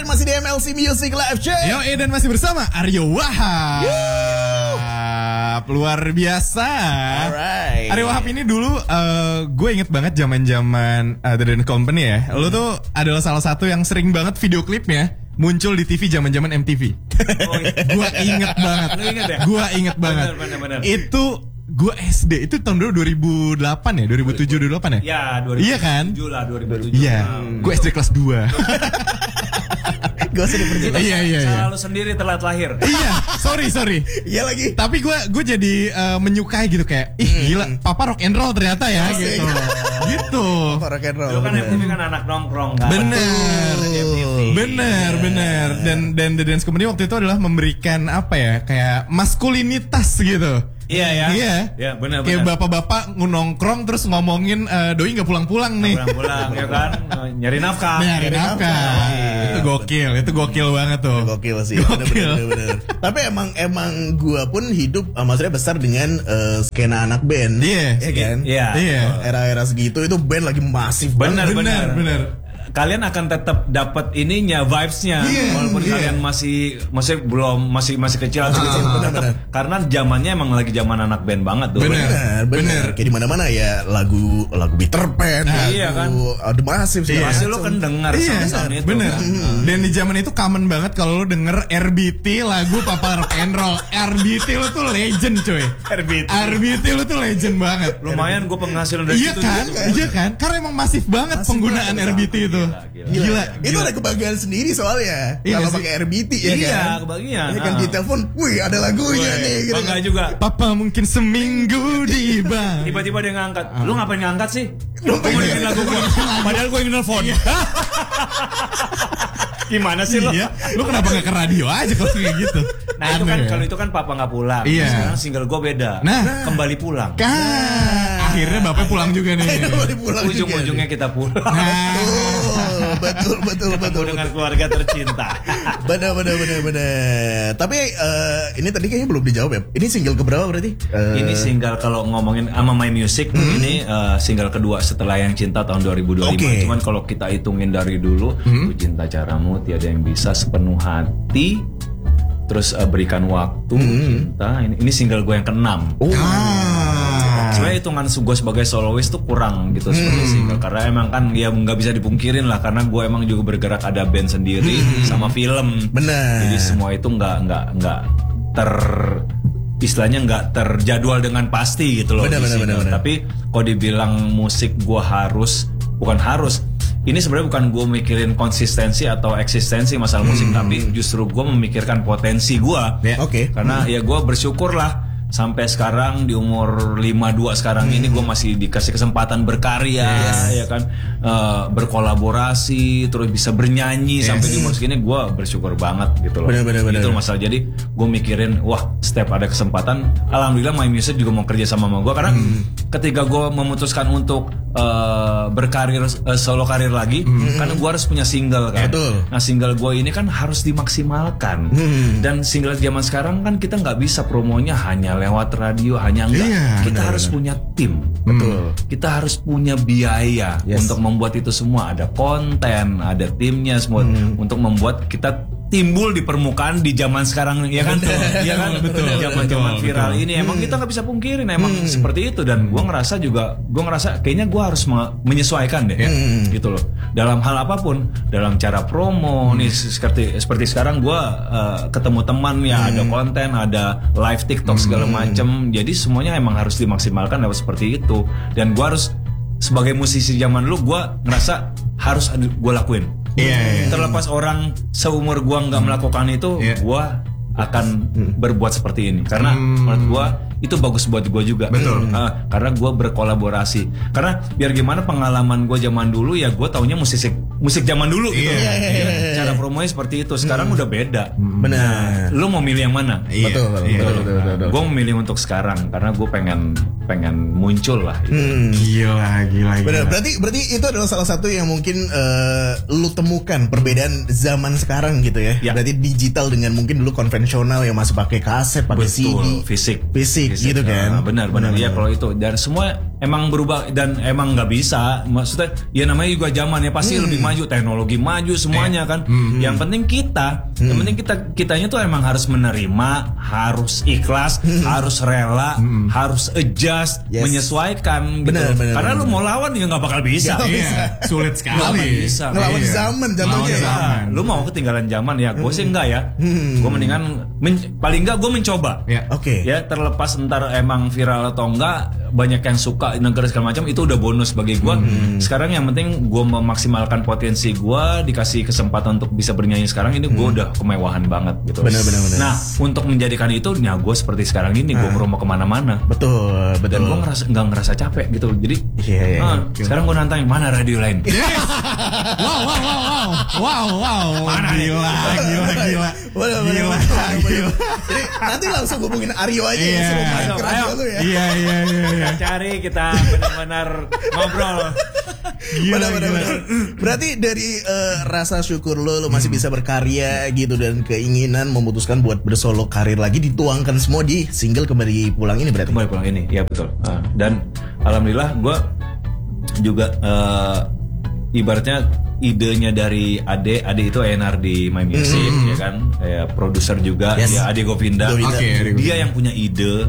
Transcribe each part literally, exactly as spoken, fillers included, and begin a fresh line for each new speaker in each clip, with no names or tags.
kalian masih di M L C Music Live, cuy.
Yo, dan masih bersama Aryo Wahab. Luar biasa.
Alright.
Aryo Wahab ini dulu uh, gue inget banget zaman-zaman uh, The Dance Company ya. Hmm. Lu tuh adalah salah satu yang sering banget video klipnya muncul di T V zaman-zaman M T V. Oh, gue inget banget.
Lu inget ya?
Gue inget banget.
Bener, bener, bener.
Itu gue S D itu tahun dulu dua ribu delapan ya, dua ribu tujuh, dua ribu delapan ya?
Ya, dua ribu tujuh
iya kan?
lah, dua ribu tujuh.
Iya,
Hmm.
gue S D kelas dua.
Gak usah diperjelas.
Iya, iya, iya.
Salah lu sendiri telat lahir.
Iya, sorry, sorry.
Iya lagi.
Tapi gue gue jadi uh, menyukai gitu kayak, ih hmm. gila, papa rock and roll ternyata ya,
Asik.
gitu. Gitu.
Papa rock and roll.
Lu kan M T V kan anak nongkrong kan.
Bener. Bener, bener. Dan dan The Dance Company waktu itu adalah memberikan apa ya, kayak maskulinitas gitu.
Iya ya.
Iya.
Ya, benar benar.
Kayak bapak-bapak nongkrong terus ngomongin uh, doi nggak pulang-pulang nih.
Pulang-pulang ya kan, nyari nafkah.
Nyari nafkah. Itu gokil, itu gokil banget tuh.
Gokil sih.
Gokil.
Bener, bener, bener. Tapi emang emang gua pun hidup uh, maksudnya besar dengan uh, skena anak band.
Iya.
Iya kan?
Iya.
Iya.
Era-era segitu itu band lagi masif
Benar,
banget.
benar,
benar.
Kalian akan tetap dapat ininya, vibes-nya,
yeah,
walaupun
yeah.
kalian masih masih belum masih masih kecil atau kecil,
benar,
tetap
benar.
karena zamannya emang lagi zaman anak band banget tuh.
Bener, bener. Kayak di mana-mana ya lagu lagu Peter Pan,
nah,
lagu
iya kan?
The Massive sih.
Iya. Pasti lo kan denger
Iya,
sound itu.
bener.
Kan?
Dan di zaman itu common banget kalau lo denger R B T lagu Papa Rock and Roll. R B T lo tuh legend coy.
R B T.
R B T lo tuh legend banget.
Lumayan gue penghasilan dari
Iya
situ.
kan?
Juga.
Iya kan? Karena emang masif banget
Masif
penggunaan
banget.
R B T itu.
Gila, gila.
Gila.
Gila. Itu
gila.
ada kebahagiaan sendiri soalnya.
Iya
Kalau
sih.
pakai R B T ya
Iya,
kan.
kebahagiaan.
Ini kan
Ah.
di telepon, wih ada lagunya
Wih,
nih gitu.
bangga
kan.
juga.
Papa mungkin seminggu di bang.
Tiba-tiba dia ngangkat. Lu ngapain ngangkat sih?
Lu
Gue mau dengerin lagu gue. Padahal gue ingin nelfon. Gimana sih lo?
Iya. Lu kenapa gak ke radio aja kalau kayak gitu?
Nah itu kan
Aneh ya.
kalau itu kan papa nggak pulang.
Iya.
Sekarang single gue beda.
Nah.
Kembali pulang.
Kan akhirnya bapak pulang juga nih.
Kembali pulang juga
Ujung-ujungnya kita pulang.
Nah.
Oh, betul betul betul.
Ketemu dengan keluarga tercinta.
Benar benar benar benar. Tapi uh, ini tadi kayaknya belum dijawab ya. Ini single keberapa berarti? Uh,
Ini single kalau ngomongin sama My Music
Hmm.
ini uh, single kedua setelah Yang Cinta tahun dua ribu dua puluh lima.
Oke.
Cuman kalau kita hitungin dari dulu,
Hmm.
Ku Cinta Caramu, Tiada Yang Bisa, Sepenuh Hati, terus uh, Berikan Waktu, Cinta. Ini, ini single gue yang keenam.
Oh.
Ah.
Sebenarnya hitungan gue sebagai soloist tuh kurang gitu seperti single, karena emang kan ya nggak bisa dipungkirin lah, karena gue emang juga bergerak ada band sendiri sama film.
Benar.
Jadi semua itu nggak nggak nggak ter istilahnya nggak terjadwal dengan pasti gitu loh.
Benar,
di
benar,
single.
benar, benar.
Tapi kalau dibilang musik gue harus, bukan harus. Ini sebenarnya bukan gue mikirin konsistensi atau eksistensi masalah musik, tapi justru gue memikirkan potensi gue.
Ya, oke.
Karena ya gue bersyukur lah sampai sekarang di umur lima puluh dua sekarang ini gue masih dikasih kesempatan berkarya, ya kan, uh, berkolaborasi, terus bisa bernyanyi
Yes.
sampai di umur segini, gue bersyukur banget gitu loh.
Bener, bener, bener.
Itu masalah. Jadi gue mikirin, wah setiap ada kesempatan, alhamdulillah My Music juga mau kerja sama sama gue, karena ketika gue memutuskan untuk uh, berkarir uh, solo karir lagi, karena gue harus punya single kan.
Betul.
Nah single gue ini kan harus dimaksimalkan, dan single zaman sekarang kan kita nggak bisa promonya hanya lewat radio, hanya enggak.
Iya,
kita
benar,
harus
benar.
punya tim.
Betul.
Kita harus punya biaya
Yes.
untuk membuat itu semua. Ada konten, ada timnya semua untuk membuat kita timbul di permukaan di zaman sekarang, ya kan? Iya kan?
Betul,
Zaman-zaman
betul,
viral
betul.
ini emang kita nggak bisa pungkirin emang seperti itu, dan gua ngerasa juga gua ngerasa kayaknya gua harus me- menyesuaikan deh. Gitu loh. Dalam hal apapun, dalam cara promo nih seperti seperti sekarang gua uh, ketemu teman ya, ada konten, ada live TikTok segala macem. Jadi semuanya emang harus dimaksimalkan lewat seperti itu, dan gua harus sebagai musisi zaman dulu gua ngerasa harus gue lakuin.
Iya, iya.
Terlepas orang seumur gua nggak melakukan itu,
Iya.
gua akan berbuat seperti ini karena menurut gua itu bagus buat gua juga.
Betul.
Uh, karena gua berkolaborasi. Karena biar gimana pengalaman gua zaman dulu ya, gua taunya musik musik zaman dulu gitu.
Iya,
iya, iya, iya.
Cara promonya seperti itu. Sekarang udah beda.
Benar.
Lu mau milih yang mana?
Iya,
Betul, betul,
iya.
betul, betul, betul.
Gue memilih untuk sekarang karena gue pengen pengen muncul lah. Gitu.
Hmm.
Gila, gila, gila.
Benar, berarti berarti itu adalah salah satu yang mungkin uh, lu temukan perbedaan zaman sekarang gitu ya.
Ya.
Berarti digital dengan mungkin dulu konvensional yang masih pakai kaset, pakai C D,
Betul, fisik,
fisik, gitu kan.
Nah, benar, benar. Iya kalau itu, dan semua emang berubah dan emang nggak bisa. Maksudnya ya namanya juga zaman ya, pasti lebih maju, teknologi maju semuanya kan. Hmm. Yang penting kita, hmm. yang penting kita kitanya tuh emang harus menerima, harus ikhlas, hmm. harus rela, hmm. harus adjust, yes. menyesuaikan.
Bener,
gitu.
bener,
Karena
bener.
lu mau lawan ya nggak bakal bisa.
Gak
Iya, sulit sekali.
Bisa.
Ngelawan
Iya.
zaman jatuhnya.
Ngelawan zaman.
Lu mau ketinggalan zaman ya? Gue sih enggak ya.
Hmm.
Gue mendingan men- paling enggak gue mencoba.
Ya.
Oke.
Ya terlepas ntar emang viral atau enggak, banyak yang suka negara segala macam itu udah bonus bagi gue. Hmm. Sekarang yang penting gue memaksimalkan potensi gue, dikasih kesempatan untuk bisa bernyanyi sekarang ini gue hmm. udah kemewahan banget gitu.
Benar, benar, benar.
Nah untuk menjadikan itu, ya gue seperti sekarang ini gue merumah kemana-mana.
Betul, betul.
Dan gue ngerasa nggak ngerasa capek gitu. Jadi
Iya, iya,
ah,
oke.
sekarang gue nantangin mana radio lain.
Yes. Wow, wow, wow, wow, wow, wow.
Mana nih?
Gila, gila, gila,
Boleh, boleh,
gila,
boleh, boleh.
gila.
Jadi nanti langsung hubungin Aryo aja
Iya.
ya, suruh main
Ayo,
ke radio
ayo.
lu ya.
Iya, iya, iya, iya.
Kita cari, kita benar-benar ngobrol.
Gila,
Benar, benar,
gila.
benar. Berarti dari eh, rasa syukur lo, lo masih bisa berkarya gitu, dan keinginan memutuskan buat bersolo karir lagi dituangkan semua di single Kembali Pulang ini berarti.
Kembali pulang ini, ya betul. Ah, dan alhamdulillah gue juga eh, ibaratnya idenya dari Ade, Ade itu A and R di My Music,
Mm.
ya kan, ya, produser juga,
Yes.
ya Ade Govinda.
Govinda.
Oke, Ade
Dia yang punya ide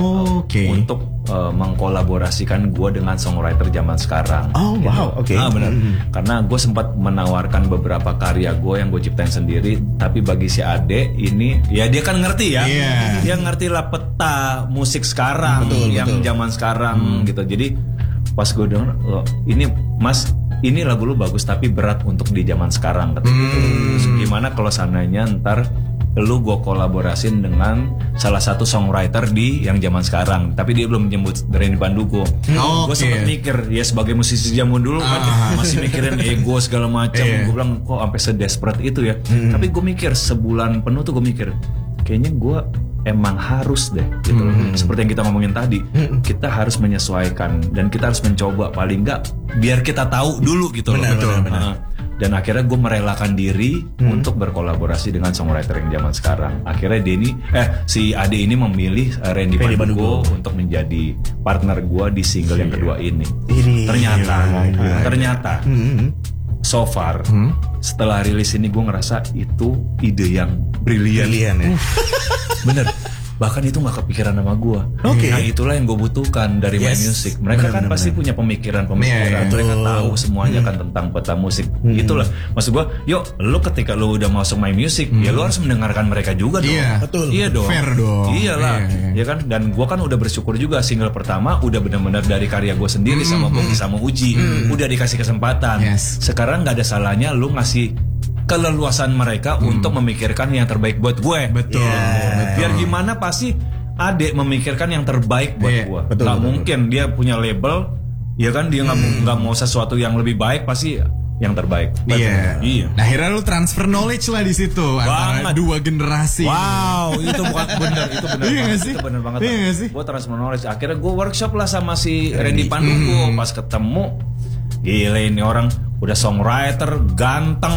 Oke.
untuk eh, mengkolaborasikan gue dengan songwriter zaman sekarang.
Oh,
Gitu.
wow, oke.
Ah, benar.
Mm.
Karena gue sempat menawarkan beberapa karya gue yang gue ciptain sendiri, tapi bagi si Ade ini, ya dia kan ngerti ya,
Iya.
dia ngerti lah peta musik sekarang,
Betul,
yang
betul.
zaman sekarang gitu. Jadi pas gue denger, oh, ini Mas, ini lagu lu bagus tapi berat untuk di zaman sekarang. Kata gitu. Terus gimana kalau seandainya ntar lu gue kolaborasiin dengan salah satu songwriter di yang zaman sekarang, tapi dia belum menyebut Rendy Pandugo.
Hmm,
Gue
oke.
sempet mikir, ya sebagai musisi zaman dulu kan
Ah.
masih mikirin ego segala macam.
Iya.
Gue bilang kok sampai sedesperate itu ya. Tapi gue mikir sebulan penuh tuh gue mikir, kayaknya gue emang harus deh gitu loh. Seperti yang kita ngomongin tadi, kita harus menyesuaikan dan kita harus mencoba, paling enggak biar kita tahu dulu gitu
Benar,
loh.
benar, benar.
Nah, dan akhirnya gue merelakan diri untuk berkolaborasi dengan songwriter yang zaman sekarang. Akhirnya Denny, eh si Ade ini memilih uh, Rendy
Rendy
Pandugo
Pandugo
untuk menjadi partner gue di single yang kedua ini.
Ini
Ternyata,
gila, gila.
ternyata
Hmm.
so far setelah rilis ini gue ngerasa itu ide yang brilian.
Brilian ya.
Bener. Bahkan itu gak kepikiran sama gue.
Oke.
Nah itulah yang gue butuhkan dari My
Yes.
Music. Mereka
Benar,
kan
benar,
pasti
benar.
punya pemikiran-pemikiran.
Iya, iya.
Mereka
Betul.
tahu semuanya kan tentang peta musik. Itulah. Maksud gue, yuk lu ketika lu udah masuk My Music, ya lu harus mendengarkan mereka juga dong.
Iya.
Betul.
Iya dong.
Fair dong.
Iyalah.
Iya, iya.
Ya kan. Dan gue kan udah bersyukur juga single pertama udah benar-benar dari karya gue sendiri sama Bogi sama Uji. Udah dikasih kesempatan.
Yes.
Sekarang nggak ada salahnya lu ngasih keleluasan mereka untuk memikirkan yang terbaik buat gue.
Betul.
Iya.
Biar gimana pasti Ade memikirkan yang terbaik buat
Iya,
gue.
betul,
Gak
betul,
mungkin dia punya label, ya kan dia nggak mau nggak mau sesuatu yang lebih baik, pasti yang terbaik.
Iya.
Iya.
Nah, akhirnya lu transfer knowledge lah di situ antara
Banget.
dua generasi.
Wow, itu bukan bener, itu bener
Iya
banget,
nggak sih?
itu bener banget.
Iya nggak sih?
Gue transfer knowledge. Akhirnya gue workshop lah sama si Rendy Pandugo. Pas ketemu, gila ini orang udah songwriter, ganteng,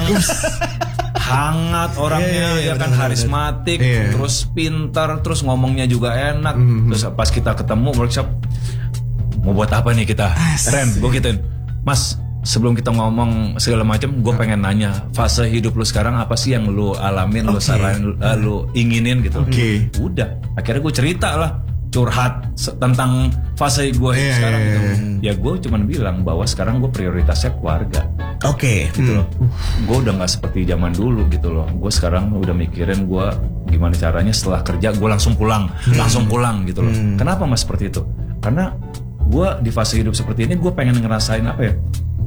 hangat orangnya,
Iya, iya,
ya kan
bener-bener.
harismatik,
Iya.
terus pintar, terus ngomongnya juga enak. Terus pas kita ketemu workshop, mau buat apa nih kita?
Asik.
Ren, gue gituin, Mas. Sebelum kita ngomong segala macam, gue pengen nanya fase hidup lu sekarang apa sih yang lu alamin, lu
Oke.
saranin, uh, lu inginin gitu.
Oke.
Udah, akhirnya gue cerita lah, curhat se- tentang fase gue
Iya,
sekarang
iya,
gitu.
iya.
Ya gue cuman bilang bahwa sekarang gue prioritasnya keluarga
Oke.
gitu loh. Gue udah nggak seperti zaman dulu gitu loh. Gue sekarang udah mikirin gue gimana caranya setelah kerja gue langsung pulang, langsung pulang gitu loh. Kenapa mas seperti itu? Karena gue di fase hidup seperti ini gue pengen ngerasain apa ya?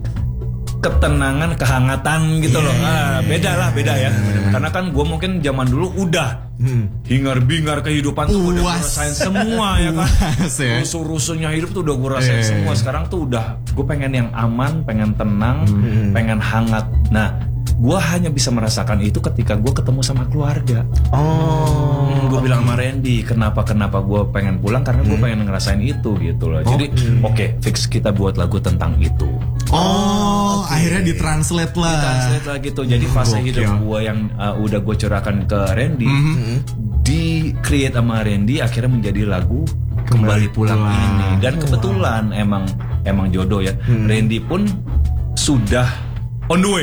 Ketenangan, kehangatan gitu loh. Ah, beda lah, beda ya. Karena kan gue mungkin zaman dulu udah hingar-bingar kehidupan tuh udah gue
Puas.
rasain semua ya kan.
Puas ya.
Rusuh-rusuhnya hidup tuh udah gue rasain
Iya.
semua. Sekarang tuh udah gue pengen yang aman, pengen tenang, pengen hangat. Nah, gue hanya bisa merasakan itu ketika gue ketemu sama keluarga.
Oh.
Hmm, gue bilang sama Rendy, kenapa kenapa gue pengen pulang karena gue pengen ngerasain itu gitu loh. Jadi oke, fix kita buat lagu tentang itu.
Oh, akhirnya ditranslate lah.
Translate lah gitu. Jadi fase
Gokil.
hidup gue yang uh, udah gue curahkan ke Rendy, di create sama Rendy akhirnya menjadi lagu Kembali Pulang,
Pulang.
ini. Dan kebetulan emang emang jodoh ya. Rendy pun sudah on the way.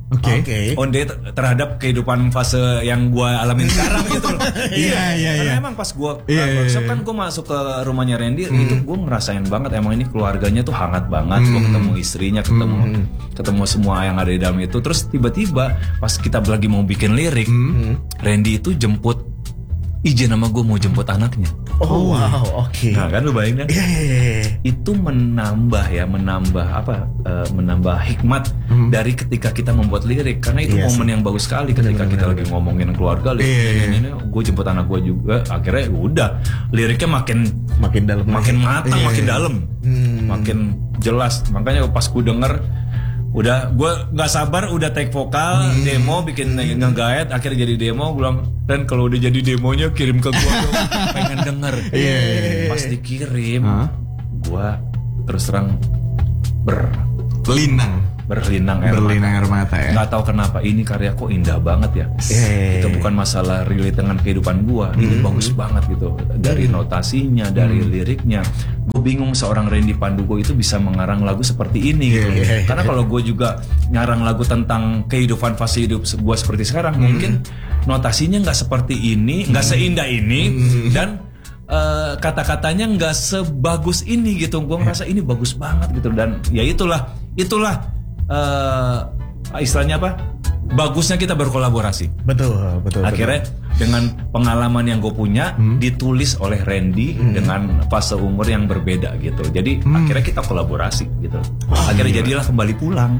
Oke.
Oke.
On day ter- terhadap kehidupan fase yang gue alamin sekarang gitu loh.
Iya, iya,
Karena
iya.
emang pas gue
Iya, iya,
workshop
iya.
kan gue masuk ke rumahnya Randy, itu gue ngerasain banget emang ini keluarganya tuh hangat banget. Gue ketemu istrinya, ketemu ketemu semua yang ada di dalam itu. Terus tiba-tiba pas kita lagi mau bikin lirik, Randy itu jemput izin sama gue mau jemput anaknya.
Oh wow, oke.
Nah kan lu bayangin kan?
Iya, iya, iya.
Itu menambah ya, menambah apa? eh, menambah hikmat dari ketika kita membuat lirik, karena itu
Iya
momen yang bagus sekali ketika kita lagi ngomongin keluarga.
Iya, iya.
Ini, ini, gue jemput anak gue juga. Akhirnya udah liriknya makin
Makin dalam.
makin matang,
Iya,
makin
iya.
dalam, makin jelas. Makanya pas gue denger, udah gue nggak sabar udah take vokal, demo, bikin nge-guide, akhirnya jadi demo. Gue bilang, dan kalau udah jadi demonya kirim ke gue dong, pengen denger.
Iya, iya, iya.
Pas dikirim,
Hah?
gue terus terang ber
Linang.
berlinang air
Berlinang air mata ya.
nggak tahu kenapa ini karya kok indah banget ya.
Yeah.
Itu bukan masalah relate dengan kehidupan gua, ini bagus banget gitu. Dari notasinya, dari liriknya, gue bingung seorang Randy Pandugo itu bisa mengarang lagu seperti ini gitu.
Yeah.
Karena kalau gue juga ngarang lagu tentang kehidupan fase hidup gua seperti sekarang, mungkin notasinya nggak seperti ini, nggak seindah ini, dan uh, kata-katanya nggak sebagus ini gitu. Gue ngerasa ini bagus banget gitu, dan ya itulah, itulah. Uh, istilahnya apa? Bagusnya kita berkolaborasi.
Betul, betul.
Akhirnya dengan pengalaman yang gue punya ditulis oleh Randy dengan fase umur yang berbeda gitu. Jadi akhirnya kita kolaborasi gitu. Akhirnya jadilah Kembali Pulang.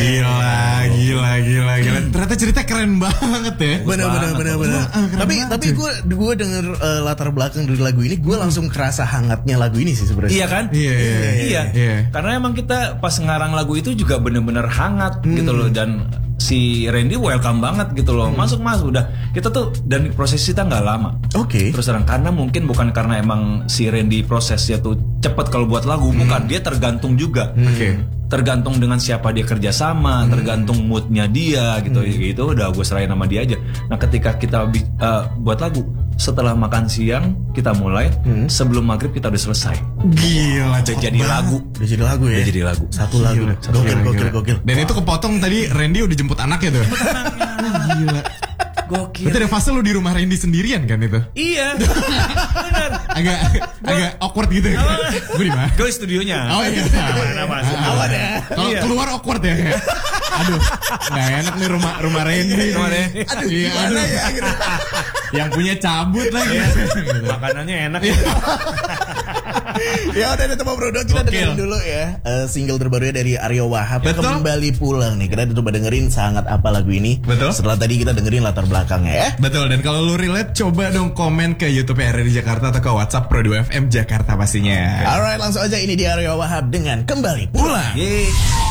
Gila, gila, gila, gila. Ternyata cerita keren banget ya.
Benar, benar,
banget,
benar,
bagus
benar.
banget. Ah, keren
Tapi
banget,
tapi
cuy.
gue gue denger uh, latar belakang dari lagu ini, gue langsung kerasa hangatnya lagu ini sih sebenarnya.
Iya kan?
Iya, iya,
Iya.
iya.
Karena emang kita pas ngarang lagu itu juga bener-bener hangat gitu loh, dan si Randy welcome banget gitu loh. Masuk-masuk udah. Kita tuh, dan proses kita nggak lama.
Oke.
Terus terang, karena mungkin bukan karena emang si Randy prosesnya tuh cepet kalau buat lagu, bukan, dia tergantung juga.
Oke.
Tergantung dengan siapa dia kerja sama, tergantung moodnya dia gitu. Itu udah gue serahin sama dia aja. Nah ketika kita bi- uh, buat lagu, setelah makan siang kita mulai, sebelum maghrib kita udah selesai.
Gila,
Udah
cepet
jadi
banget.
lagu.
Udah jadi lagu ya.
Udah jadi lagu.
Satu lagu.
Gila,
Gokil,
gila,
gokil,
gila.
gokil.
Dan itu kepotong tadi Randy udah jemput anaknya tuh. Gila.
Gokil.
Berarti ada fase lu di rumah Randy sendirian kan itu?
Iya. Benar.
Agak agak awkward gitu ya. Gue di mana?
Gue di studionya.
Oh iya.
Mana masuk.
Awan ya. Kalau
Iya.
keluar awkward ya kayak. Aduh, nggak enak nih rumah rumah Randy.
Rumah Randy.
Aduh, iya, aduh. Yang punya cabut lagi.
Makanannya enak.
Ya udah deh teman bro, kita
Gokil.
dengerin dulu ya uh, single terbarunya dari Aryo Wahab,
Betul.
Kembali Pulang nih. Kita coba dengerin sangat apa lagu ini.
Betul.
Setelah tadi kita dengerin latar belakangnya ya.
Betul, dan kalau lu relate coba dong komen ke YouTube R R D Jakarta atau ke WhatsApp Pro dua F M Jakarta pastinya.
Alright, langsung aja ini dia Aryo Wahab dengan Kembali Pulang.
Yeay.